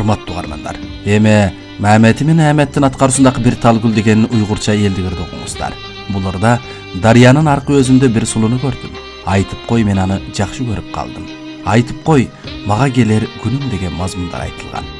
Урматтуу угармандар. Эми Мамети мен Ахметтин аткаруусундагы бир талгүл деген уйгурча элдигирди окуңуздар. Буларда Дарыянын аркы өзүндө бир сулууну көрдүм. Айтып кой, мен аны жакшы көрүп калдым. Айтып кой, мага келер күнүм деген мазмундар айтылган.